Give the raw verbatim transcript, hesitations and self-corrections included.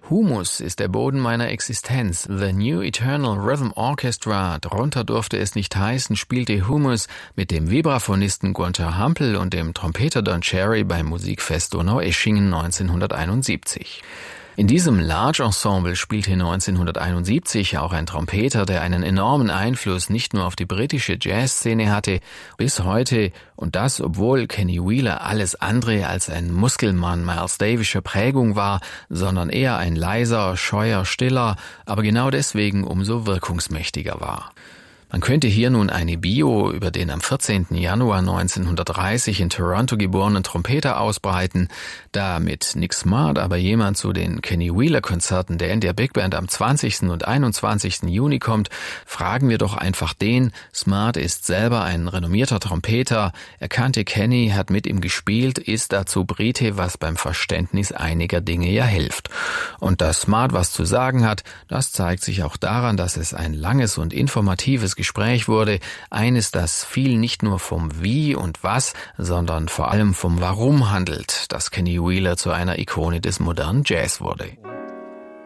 Humus ist der Boden meiner Existenz. The New Eternal Rhythm Orchestra, drunter durfte es nicht heißen, spielte Humus mit dem Vibraphonisten Gunther Hampel und dem Trompeter Don Cherry beim Musikfest Donaueschingen neunzehnhunderteinundsiebzig. In diesem Large Ensemble spielte neunzehnhunderteinundsiebzig auch ein Trompeter, der einen enormen Einfluss nicht nur auf die britische Jazzszene hatte, bis heute, und das, obwohl Kenny Wheeler alles andere als ein Muskelmann Miles Davischer Prägung war, sondern eher ein leiser, scheuer, stiller, aber genau deswegen umso wirkungsmächtiger war. Man könnte hier nun eine Bio über den am vierzehnten Januar neunzehnhundertdreißig in Toronto geborenen Trompeter ausbreiten, da mit Nick Smart aber jemand zu den Kenny Wheeler Konzerten der India Big Band am zwanzigsten und einundzwanzigsten Juni kommt, fragen wir doch einfach den. Smart ist selber ein renommierter Trompeter, er kannte Kenny, hat mit ihm gespielt, ist dazu Brite, was beim Verständnis einiger Dinge ja hilft. Und dass Smart was zu sagen hat, das zeigt sich auch daran, dass es ein langes und informatives Gespräch wurde, eines, das viel nicht nur vom Wie und Was, sondern vor allem vom Warum handelt, dass Kenny Wheeler zu einer Ikone des modernen Jazz wurde.